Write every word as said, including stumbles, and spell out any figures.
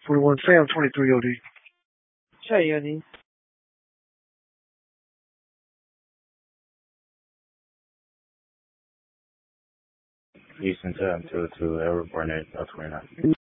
forty-one, Sam, twenty-three O D. Show you, O D. Houston, seven two two, air report eight, twenty-nine.